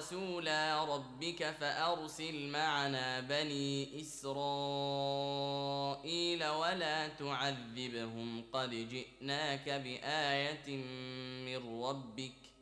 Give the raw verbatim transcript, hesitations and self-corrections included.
رسولا ربك فأرسل معنا بني إسرائيل ولا تعذبهم قد جئناك بآية من ربك